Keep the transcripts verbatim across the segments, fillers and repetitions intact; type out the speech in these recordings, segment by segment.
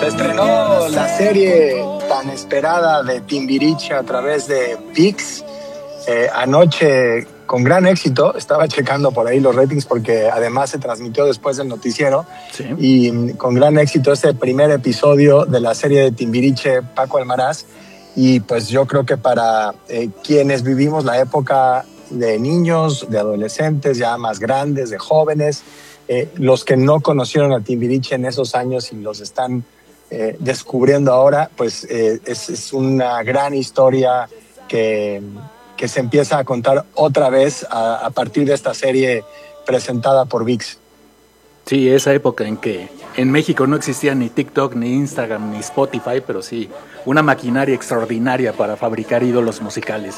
Se estrenó la serie tan esperada de Timbiriche a través de ViX. Eh, anoche, con gran éxito, estaba checando por ahí los ratings porque además se transmitió después del noticiero. Sí. Y con gran éxito este primer episodio de la serie de Timbiriche, Paco Almaraz. Y pues yo creo que para eh, quienes vivimos la época de niños, de adolescentes, ya más grandes, de jóvenes, eh, los que no conocieron a Timbiriche en esos años y los están eh, descubriendo ahora, pues eh, es, es una gran historia que, que se empieza a contar otra vez a, a partir de esta serie presentada por ViX. Sí, esa época en que en México no existía ni TikTok, ni Instagram, ni Spotify, pero sí una maquinaria extraordinaria para fabricar ídolos musicales.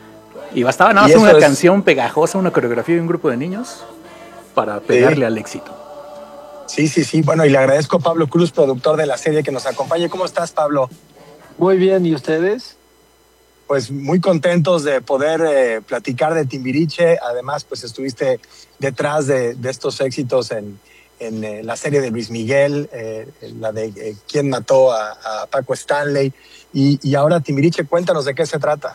Y bastaba nada más una es... canción pegajosa, una coreografía de un grupo de niños para pegarle sí. al éxito. Sí, sí, sí. Bueno, y le agradezco a Pablo Cruz, productor de la serie, que nos acompañe. ¿Cómo estás, Pablo? Muy bien, ¿y ustedes? Pues muy contentos de poder eh, platicar de Timbiriche. Además, pues estuviste detrás de, de estos éxitos en, en eh, la serie de Luis Miguel, eh, la de eh, ¿Quién mató a, a Paco Stanley? Y, y ahora Timbiriche, cuéntanos de qué se trata.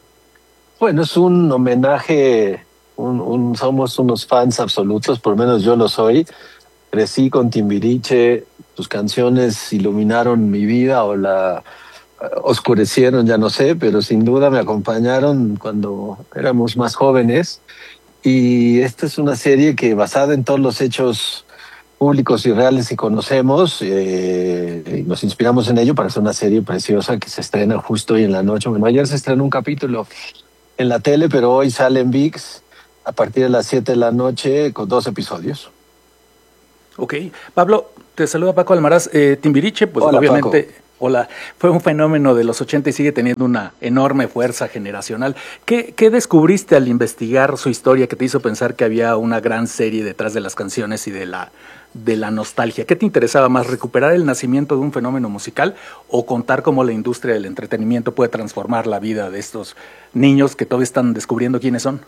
Bueno, es un homenaje, un, un, somos unos fans absolutos, por lo menos yo lo soy. Crecí con Timbiriche, sus canciones iluminaron mi vida o la oscurecieron, ya no sé, pero sin duda me acompañaron cuando éramos más jóvenes. Y esta es una serie que, basada en todos los hechos públicos y reales que conocemos, eh, nos inspiramos en ello para hacer una serie preciosa que se estrena justo hoy en la noche. Bueno, ayer se estrenó un capítulo en la tele, pero hoy sale en ViX a partir de las siete de la noche con dos episodios. Ok. Pablo, te saluda Paco Almaraz. Eh, Timbiriche, pues hola, obviamente... Paco. Hola, fue un fenómeno de los ochenta y sigue teniendo una enorme fuerza generacional. ¿Qué, ¿Qué descubriste al investigar su historia que te hizo pensar que había una gran serie detrás de las canciones y de la, de la nostalgia? ¿Qué te interesaba más, recuperar el nacimiento de un fenómeno musical o contar cómo la industria del entretenimiento puede transformar la vida de estos niños que todavía están descubriendo quiénes son?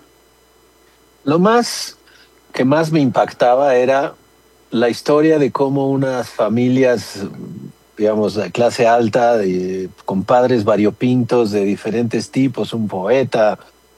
Lo más que más me impactaba era la historia de cómo unas familias, digamos, de clase alta, de, con padres variopintos de diferentes tipos, un poeta,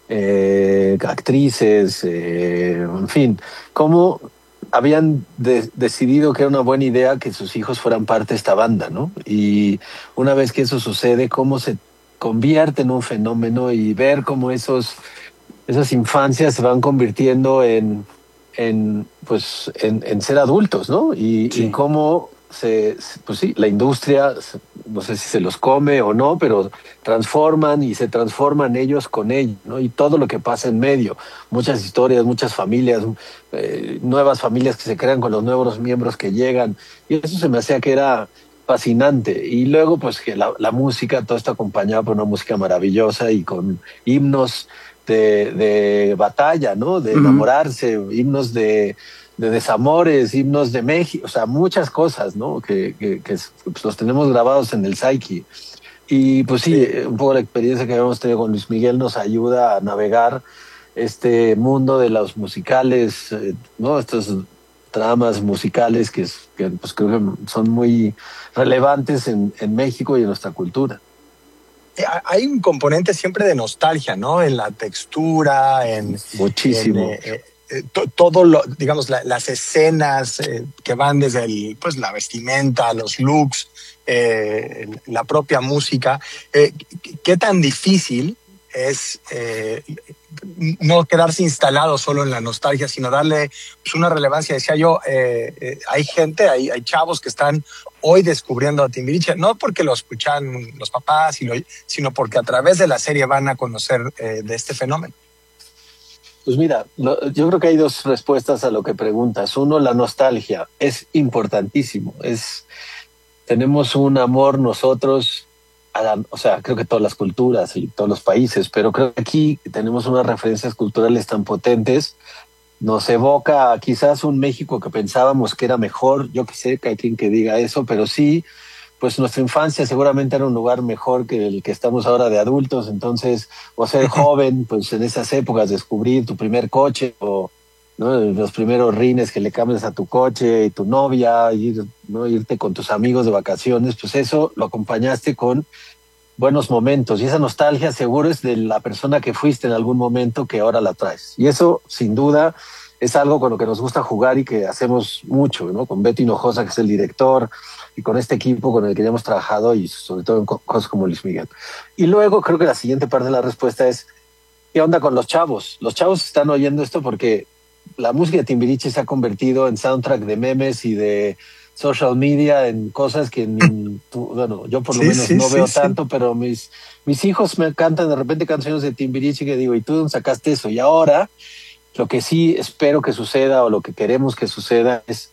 eh, actrices, eh, en fin, cómo habían de, decidido que era una buena idea que sus hijos fueran parte de esta banda, ¿no? Y una vez que eso sucede, cómo se convierte en un fenómeno y ver cómo esos, esas infancias se van convirtiendo en, en, pues, en, en ser adultos, ¿no? Y, sí. y cómo Se, pues sí, la industria, no sé si se los come o no, pero transforman y se transforman ellos con ellos, ¿no? Y todo lo que pasa en medio, muchas historias, muchas familias, eh, nuevas familias que se crean con los nuevos miembros que llegan, y eso se me hacía que era fascinante. Y luego, pues que la, la música, todo esto acompañado por una música maravillosa y con himnos de, de batalla, ¿no? De enamorarse, uh-huh. himnos de de desamores, himnos de México, o sea, muchas cosas, ¿no? Que, que, que pues, los tenemos grabados en el psyche. Y pues sí, sí, un poco la experiencia que habíamos tenido con Luis Miguel nos ayuda a navegar este mundo de los musicales, eh, ¿no? Estos dramas musicales que, que pues, creo que son muy relevantes en, en México y en nuestra cultura. Hay un componente siempre de nostalgia, ¿no? En la textura, en... Muchísimo. En, eh, eh, to, todo lo, digamos, la, las escenas eh, que van desde el, pues, la vestimenta, los looks, eh, la propia música. Eh, ¿Qué tan difícil es eh, no quedarse instalado solo en la nostalgia, sino darle pues, una relevancia? Decía yo, eh, eh, hay gente, hay, hay chavos que están hoy descubriendo a Timbiriche, no porque lo escuchan los papás, y lo, sino porque a través de la serie van a conocer eh, de este fenómeno. Pues mira, lo, yo creo que hay dos respuestas a lo que preguntas. Uno, la nostalgia es importantísimo. Es, tenemos un amor nosotros, a la, o sea, creo que todas las culturas y todos los países, pero creo que aquí tenemos unas referencias culturales tan potentes. Nos evoca quizás un México que pensábamos que era mejor. Yo quisiera que hay quien que diga eso, pero sí, pues nuestra infancia seguramente era un lugar mejor que el que estamos ahora de adultos. Entonces, o ser joven, pues en esas épocas descubrir tu primer coche o, ¿no? Los primeros rines que le cambias a tu coche y tu novia, ir, ¿no? Irte con tus amigos de vacaciones, pues eso lo acompañaste con buenos momentos y esa nostalgia seguro es de la persona que fuiste en algún momento que ahora la traes. Y eso, sin duda, es algo con lo que nos gusta jugar y que hacemos mucho, ¿no? Con Beto Hinojosa, que es el director, y con este equipo con el que ya hemos trabajado y sobre todo en cosas como Luis Miguel. Y luego creo que la siguiente parte de la respuesta es, ¿qué onda con los chavos? Los chavos están oyendo esto porque la música de Timbiriche se ha convertido en soundtrack de memes y de social media, en cosas que ni, tú, bueno, yo por lo sí, menos sí, no sí, veo sí. tanto, pero mis, mis hijos me cantan de repente canciones de Timbiriche que digo, ¿y tú dónde sacaste eso? Y ahora lo que sí espero que suceda o lo que queremos que suceda es,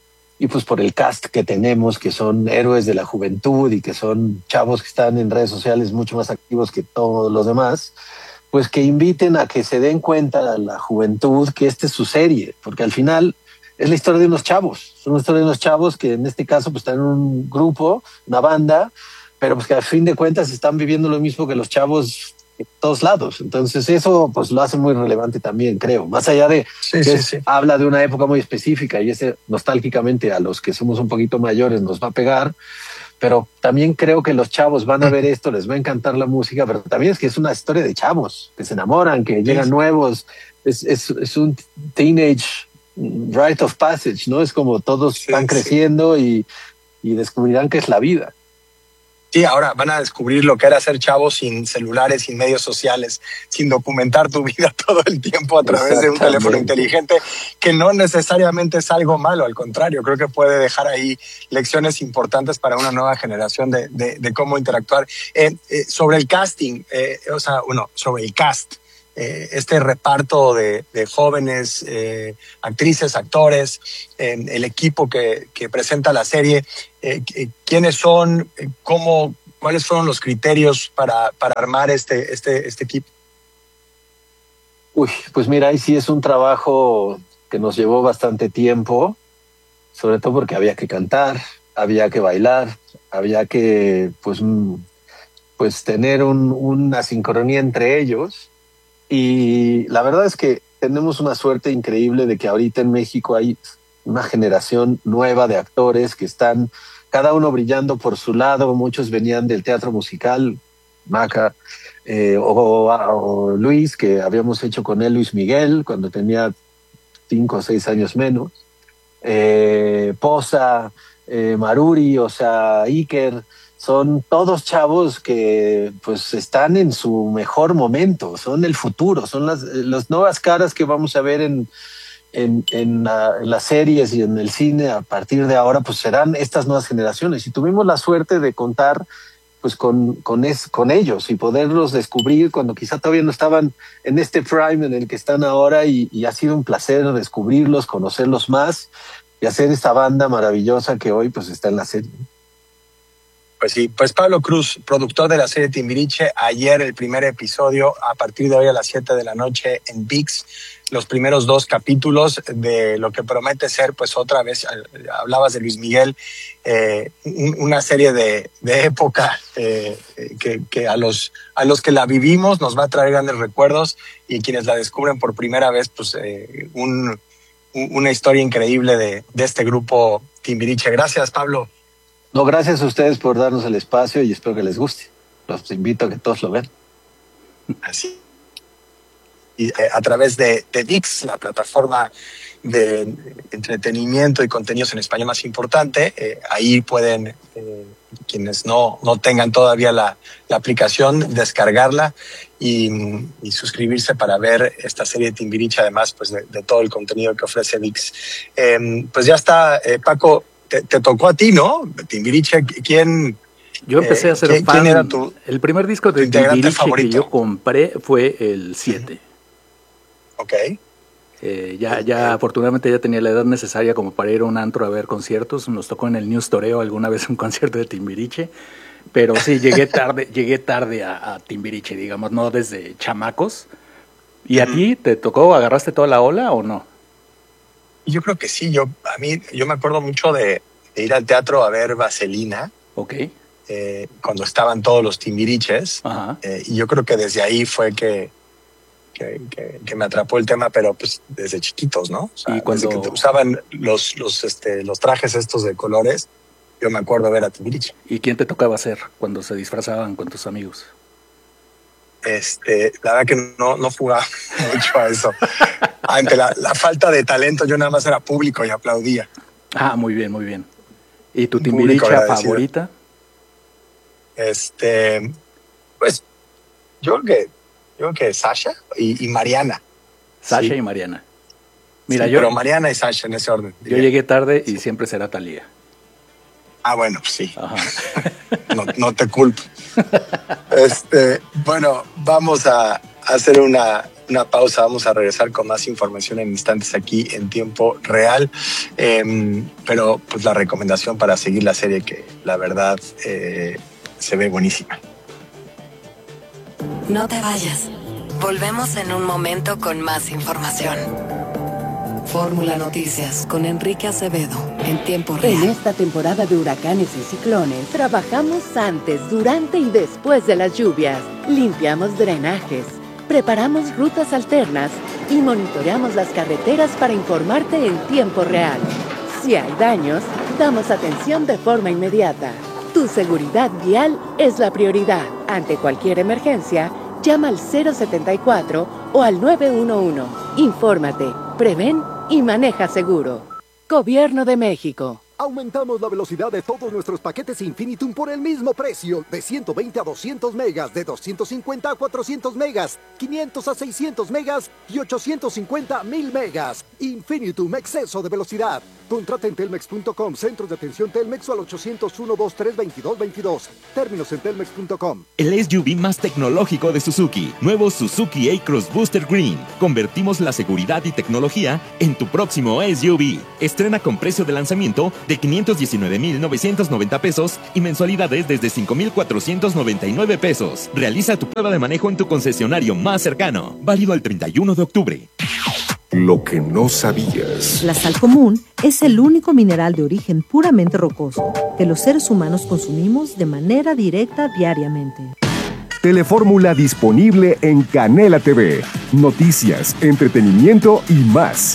y pues por el cast que tenemos, que son héroes de la juventud y que son chavos que están en redes sociales mucho más activos que todos los demás, pues que inviten a que se den cuenta a la juventud que esta es su serie, porque al final es la historia de unos chavos, es una historia de unos chavos que en este caso pues están en un grupo, una banda, pero pues que a fin de cuentas están viviendo lo mismo que los chavos de todos lados. Entonces eso pues lo hace muy relevante también, creo, más allá de Sí, que sí, es, sí. habla de una época muy específica y ese nostálgicamente a los que somos un poquito mayores nos va a pegar, pero también creo que los chavos van a ver esto, les va a encantar la música, pero también es que es una historia de chavos que se enamoran, que llegan nuevos, es, es, es un teenage rite of passage, ¿no? Es como todos Sí, están sí. creciendo y, y descubrirán qué es la vida. Sí, ahora van a descubrir lo que era ser chavo sin celulares, sin medios sociales, sin documentar tu vida todo el tiempo a través de un teléfono Exactamente. inteligente, que no necesariamente es algo malo, al contrario, creo que puede dejar ahí lecciones importantes para una nueva generación de, de, de cómo interactuar. Eh, eh, sobre el casting, eh, o sea, bueno, sobre el cast, eh, este reparto de, de jóvenes, eh, actrices, actores, eh, el equipo que, que presenta la serie, eh, quiénes son, cómo, cuáles fueron los criterios para, para armar este, este, este equipo. Uy, pues mira, ahí sí es un trabajo que nos llevó bastante tiempo, sobre todo porque había que cantar, había que bailar, había que pues, pues tener un, una sincronía entre ellos. Y la verdad es que tenemos una suerte increíble de que ahorita en México hay una generación nueva de actores que están cada uno brillando por su lado. Muchos venían del teatro musical, Maca, eh, o, o Luis, que habíamos hecho con él Luis Miguel cuando tenía cinco o seis años menos. Eh, Poza, eh, Maruri, o sea, Iker. Son todos chavos que pues están en su mejor momento, son el futuro, son las, las nuevas caras que vamos a ver en, en, en, la, en las series y en el cine a partir de ahora, pues serán estas nuevas generaciones. Y tuvimos la suerte de contar pues con, con, es, con ellos y poderlos descubrir cuando quizá todavía no estaban en este prime en el que están ahora y, y ha sido un placer descubrirlos, conocerlos más y hacer esta banda maravillosa que hoy pues está en la serie. Pues sí, pues Pablo Cruz, productor de la serie Timbiriche, ayer el primer episodio, a partir de hoy a las siete de la noche en V I X, los primeros dos capítulos de lo que promete ser, pues otra vez, hablabas de Luis Miguel, eh, una serie de, de época eh, que, que a, los, a los que la vivimos nos va a traer grandes recuerdos y quienes la descubren por primera vez, pues eh, un, una historia increíble de, de este grupo Timbiriche. Gracias, Pablo. No, gracias a ustedes por darnos el espacio y espero que les guste. Los invito a que todos lo vean. Así. Y eh, a través de, de V I X, la plataforma de entretenimiento y contenidos en español más importante, eh, ahí pueden, eh, quienes no, no tengan todavía la, la aplicación, descargarla y, y suscribirse para ver esta serie de Timbiriche, además pues de, de todo el contenido que ofrece V I X. Eh, pues ya está, eh, Paco. Te, te tocó a ti, ¿no? Timbiriche, ¿quién? Yo empecé eh, a ser ¿quién, fan. ¿Quién era tu, el primer disco de Timbiriche que yo compré fue el siete. Ok. Eh, ya, ya afortunadamente ya tenía la edad necesaria como para ir a un antro a ver conciertos. Nos tocó en el News Toreo alguna vez un concierto de Timbiriche. Pero sí, llegué tarde, llegué tarde a, a Timbiriche, digamos, no desde chamacos. ¿Y a uh-huh. ti te tocó, agarraste toda la ola o no? Yo creo que sí, yo a mí yo me acuerdo mucho de, de ir al teatro a ver Vaselina. Ok. Eh, cuando estaban todos los Timbiriches. Ajá. Eh, y yo creo que desde ahí fue que, que, que, que me atrapó el tema, pero pues desde chiquitos, ¿no? O sea, y cuando desde que usaban los, los, este, los trajes estos de colores, yo me acuerdo ver a Timbiriche. ¿Y quién te tocaba hacer cuando se disfrazaban con tus amigos? Este, la verdad que no, no jugaba mucho a eso. Ante la, la falta de talento, yo nada más era público y aplaudía. Ah, muy bien, muy bien. ¿Y tu Un público Timbiriche agradecido. favorita? Este, pues, yo creo que, yo creo que Sasha y, y Mariana. Sasha Sí. y Mariana. Mira, Sí, yo, pero Mariana y Sasha en ese orden. yo diría. llegué tarde y siempre será Thalía. Ah, bueno, pues sí. Ajá. No, no te culpo. Este, bueno, vamos a hacer una, una pausa. Vamos a regresar con más información en instantes aquí en tiempo real. Eh, pero pues la recomendación para seguir la serie, que la verdad eh, se ve buenísima. No te vayas. Volvemos en un momento con más información. Fórmula Noticias con Enrique Acevedo en tiempo real. En esta temporada de huracanes y ciclones, trabajamos antes, durante y después de las lluvias. Limpiamos drenajes, preparamos rutas alternas y monitoreamos las carreteras para informarte en tiempo real. Si hay daños, damos atención de forma inmediata. Tu seguridad vial es la prioridad. Ante cualquier emergencia, llama al cero setenta y cuatro o al nueve uno uno. Infórmate, prevén y maneja seguro. Gobierno de México. Aumentamos la velocidad de todos nuestros paquetes Infinitum por el mismo precio. De ciento veinte a doscientos megas, de doscientos cincuenta a cuatrocientos megas, quinientos a seiscientos megas y ochocientos cincuenta a mil megas. Infinitum, exceso de velocidad. Contrata en telmex punto com, centros de atención Telmex o al ochocientos uno, veintitrés, veintidós, veintidós. Términos en telmex punto com. El S U V más tecnológico de Suzuki. Nuevo Suzuki A-Cross Booster Green. Convertimos la seguridad y tecnología en tu próximo S U V. Estrena con precio de lanzamiento de quinientos diecinueve mil novecientos noventa pesos y mensualidades desde cinco mil cuatrocientos noventa y nueve pesos. Realiza tu prueba de manejo en tu concesionario más cercano. Válido el treinta y uno de octubre. Lo que no sabías. La sal común es el único mineral de origen puramente rocoso que los seres humanos consumimos de manera directa diariamente. Telefórmula disponible en Canela T V. Noticias, entretenimiento y más.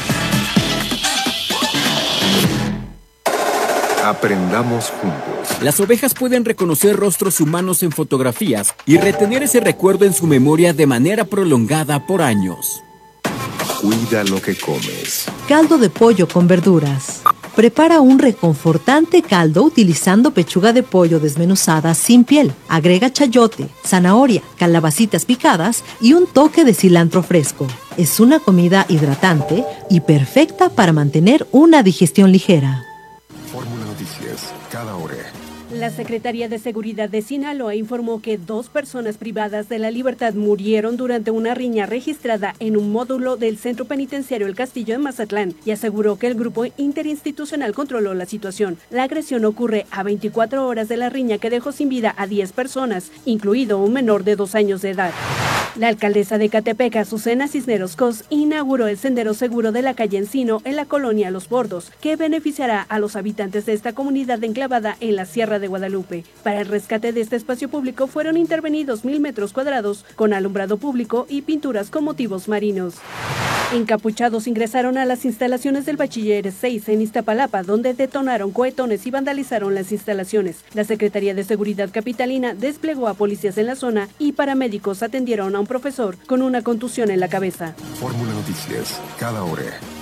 Aprendamos juntos. Las ovejas pueden reconocer rostros humanos en fotografías y retener ese recuerdo en su memoria de manera prolongada por años. Cuida lo que comes. Caldo de pollo con verduras. Prepara un reconfortante caldo utilizando pechuga de pollo desmenuzada sin piel. Agrega chayote, zanahoria, calabacitas picadas y un toque de cilantro fresco. Es una comida hidratante y perfecta para mantener una digestión ligera. Fórmula Noticias, cada hora. La Secretaría de Seguridad de Sinaloa informó que dos personas privadas de la libertad murieron durante una riña registrada en un módulo del Centro Penitenciario El Castillo en Mazatlán y aseguró que el grupo interinstitucional controló la situación. La agresión ocurre a veinticuatro horas de la riña que dejó sin vida a diez personas, incluido un menor de dos años de edad. La alcaldesa de Ecatepec, Azucena Cisneros Cos, inauguró el sendero seguro de la calle Encino en la colonia Los Bordos, que beneficiará a los habitantes de esta comunidad enclavada en la Sierra de Guadalupe. Para el rescate de este espacio público fueron intervenidos mil metros cuadrados con alumbrado público y pinturas con motivos marinos. Encapuchados ingresaron a las instalaciones del Bachiller seis en Iztapalapa, donde detonaron cohetones y vandalizaron las instalaciones. La Secretaría de Seguridad Capitalina desplegó a policías en la zona y paramédicos atendieron a un profesor con una contusión en la cabeza. Fórmula Noticias, cada hora.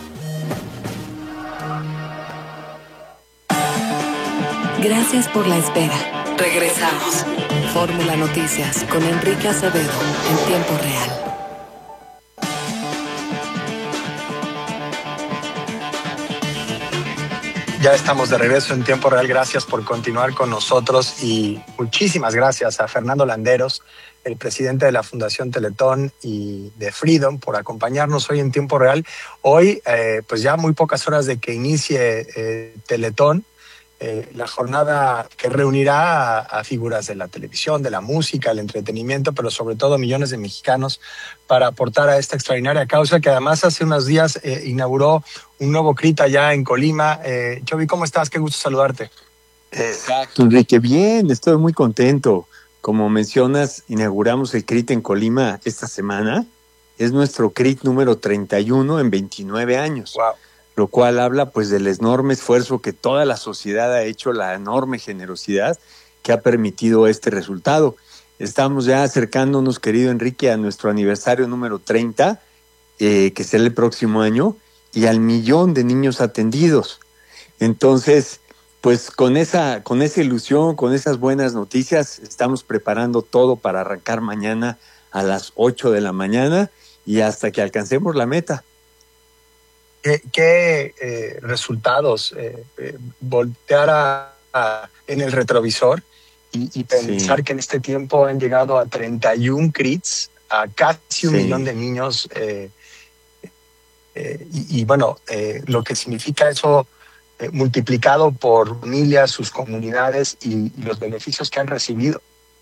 Gracias por la espera. Regresamos. Fórmula Noticias con Enrique Acevedo en tiempo real. Ya estamos de regreso en tiempo real. Gracias por continuar con nosotros y muchísimas gracias a Fernando Landeros, el presidente de la Fundación Teletón y de Freedom, por acompañarnos hoy en tiempo real. Hoy, eh, pues ya muy pocas horas de que inicie eh, Teletón, eh, la jornada que reunirá a, a figuras de la televisión, de la música, el entretenimiento, pero sobre todo millones de mexicanos para aportar a esta extraordinaria causa que además hace unos días eh, inauguró un nuevo C R I T allá en Colima. Eh, Chovy, ¿cómo estás? Qué gusto saludarte. Exacto, Enrique. Bien, estoy muy contento. Como mencionas, inauguramos el C R I T en Colima esta semana. Es nuestro C R I T número treinta y uno en veintinueve años. Wow. Lo cual habla pues del enorme esfuerzo que toda la sociedad ha hecho, la enorme generosidad que ha permitido este resultado. Estamos ya acercándonos, querido Enrique, a nuestro aniversario número treinta, eh, que será el próximo año, y al millón de niños atendidos. Entonces, pues con esa, con esa ilusión, con esas buenas noticias, estamos preparando todo para arrancar mañana a las ocho de la mañana y hasta que alcancemos la meta. ¿Qué, qué eh, resultados? Eh, eh, voltear a, a, en el retrovisor y, y pensar sí. que en este tiempo han llegado a treinta y uno C R I Ts, a casi un sí. millón de niños. Eh, eh, y, y bueno, eh, lo que significa eso eh, multiplicado por familias, sus comunidades y, y los beneficios que han recibido.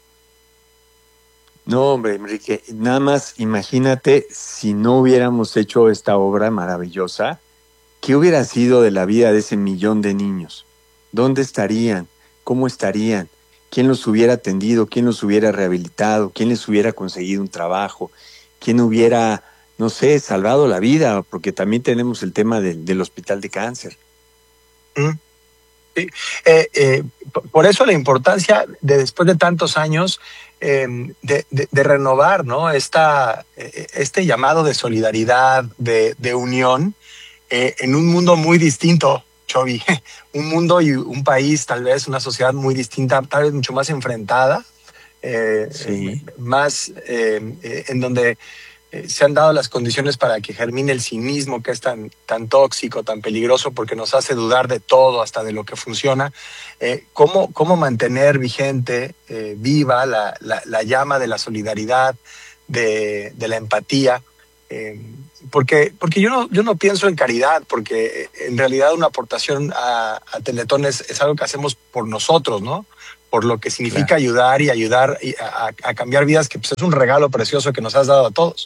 No, hombre, Enrique, nada más imagínate si no hubiéramos hecho esta obra maravillosa, ¿qué hubiera sido de la vida de ese millón de niños? ¿Dónde estarían? ¿Cómo estarían? ¿Quién los hubiera atendido? ¿Quién los hubiera rehabilitado? ¿Quién les hubiera conseguido un trabajo? ¿Quién hubiera, no sé, salvado la vida? Porque también tenemos el tema de, del hospital de cáncer. Mm. Sí. Eh, eh, por eso la importancia de después de tantos años eh, de, de, de renovar, ¿no? Esta, eh, este llamado de solidaridad, de, de unión eh, en un mundo muy distinto, Chovy. Un mundo y un país, tal vez una sociedad muy distinta, tal vez mucho más enfrentada, eh, sí. más eh, eh, en donde Eh, se han dado las condiciones para que germine el cinismo que es tan, tan tóxico, tan peligroso, porque nos hace dudar de todo, hasta de lo que funciona. Eh, ¿cómo, ¿Cómo mantener vigente, eh, viva la, la, la llama de la solidaridad, de, de la empatía? Eh, porque porque yo, no, yo no pienso en caridad, porque en realidad una aportación a, a Teletón es, es algo que hacemos por nosotros, ¿no? Por lo que significa claro. ayudar y ayudar a, a cambiar vidas, que pues, es un regalo precioso que nos has dado a todos.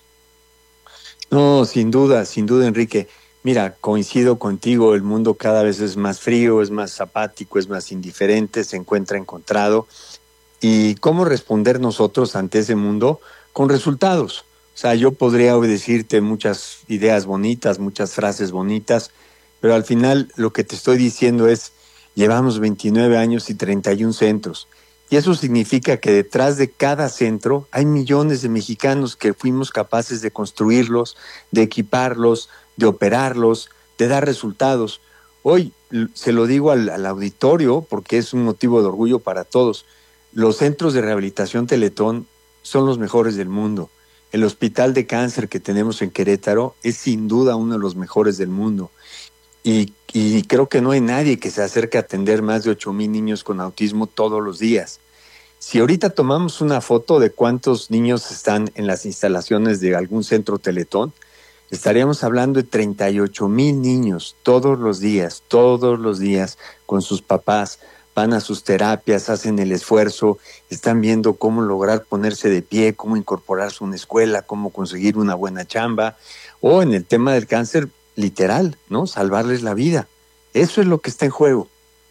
No, sin duda, sin duda, Enrique. Mira, coincido contigo, el mundo cada vez es más frío, es más apático, es más indiferente, se encuentra encontrado. ¿Y cómo responder nosotros ante ese mundo? Con resultados. O sea, yo podría decirte muchas ideas bonitas, muchas frases bonitas, pero al final lo que te estoy diciendo es, llevamos veintinueve años y treinta y uno centros. Y eso significa que detrás de cada centro hay millones de mexicanos que fuimos capaces de construirlos, de equiparlos, de operarlos, de dar resultados. Hoy se lo digo al, al auditorio porque es un motivo de orgullo para todos. Los centros de rehabilitación Teletón son los mejores del mundo. El hospital de cáncer que tenemos en Querétaro es sin duda uno de los mejores del mundo. Y, y creo que no hay nadie que se acerque a atender más de ocho mil niños con autismo todos los días. Si ahorita tomamos una foto de cuántos niños están en las instalaciones de algún centro Teletón, estaríamos hablando de treinta y ocho mil niños todos los días, todos los días con sus papás, van a sus terapias, hacen el esfuerzo, están viendo cómo lograr ponerse de pie, cómo incorporarse a una escuela, cómo conseguir una buena chamba, o en el tema del cáncer, literal, ¿no? Salvarles la vida. Eso es lo que está en juego.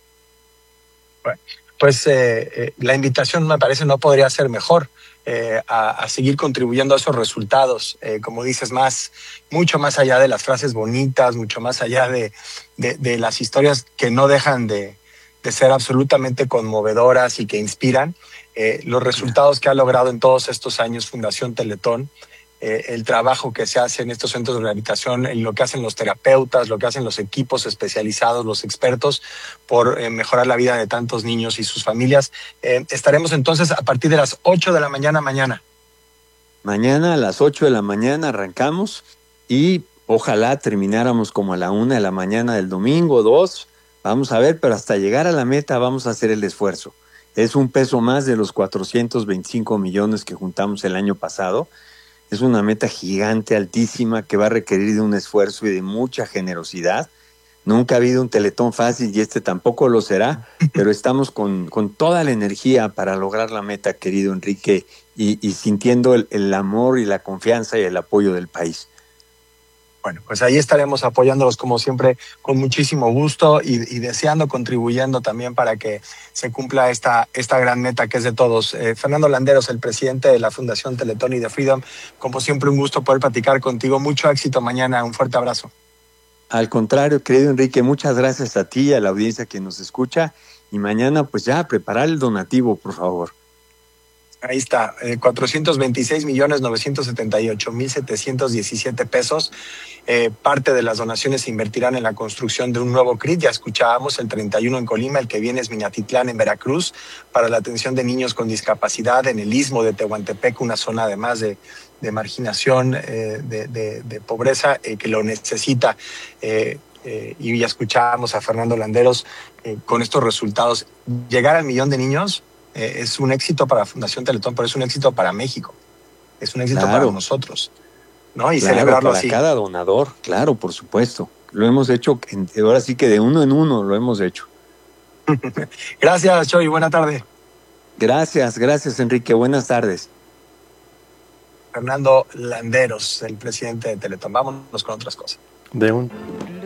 Bueno, pues eh, eh, la invitación me parece no podría ser mejor eh, a, a seguir contribuyendo a esos resultados, eh, como dices, más, mucho más allá de las frases bonitas, mucho más allá de, de, de las historias que no dejan de, de ser absolutamente conmovedoras y que inspiran. Eh, los resultados que ha logrado en todos estos años Fundación Teletón, Eh, el trabajo que se hace en estos centros de rehabilitación, en lo que hacen los terapeutas, lo que hacen los equipos especializados, los expertos, por eh, mejorar la vida de tantos niños y sus familias. Eh, estaremos entonces a partir de las ocho de la mañana mañana. Mañana a las ocho de la mañana arrancamos y ojalá termináramos como a la una de la mañana del domingo, dos. Vamos a ver, pero hasta llegar a la meta vamos a hacer el esfuerzo. Es un peso más de los cuatrocientos veinticinco millones que juntamos el año pasado. Es una meta gigante, altísima, que va a requerir de un esfuerzo y de mucha generosidad. Nunca ha habido un Teletón fácil y este tampoco lo será, pero estamos con, con toda la energía para lograr la meta, querido Enrique, y, y sintiendo el, el amor y la confianza y el apoyo del país. Bueno, pues ahí estaremos apoyándolos como siempre con muchísimo gusto y, y deseando, contribuyendo también para que se cumpla esta, esta gran meta que es de todos. Eh, Fernando Landeros, el presidente de la Fundación Teletón y de Freedom, como siempre un gusto poder platicar contigo. Mucho éxito mañana, un fuerte abrazo. Al contrario, querido Enrique, muchas gracias a ti y a la audiencia que nos escucha. Y mañana, pues ya, preparar el donativo, por favor. Ahí está, eh, cuatrocientos veintiséis millones novecientos setenta y ocho mil setecientos diecisiete pesos. Eh, parte de las donaciones se invertirán en la construcción de un nuevo C R I T. Ya escuchábamos el treinta y uno en Colima, el que viene es Minatitlán en Veracruz, para la atención de niños con discapacidad en el istmo de Tehuantepec, una zona además de, de marginación, eh, de, de, de pobreza, eh, que lo necesita. Eh, eh, y ya escuchábamos a Fernando Landeros eh, con estos resultados. Llegar al millón de niños Eh, es un éxito para Fundación Teletón, pero es un éxito para México. Es un éxito claro. para nosotros, ¿no? Y claro, celebrarlo para así. cada donador, claro, por supuesto. Lo hemos hecho, ahora sí que de uno en uno lo hemos hecho. Gracias, Choy. Buena tarde. Gracias, gracias, Enrique. Buenas tardes. Fernando Landeros, el presidente de Teletón. Vámonos con otras cosas. De un...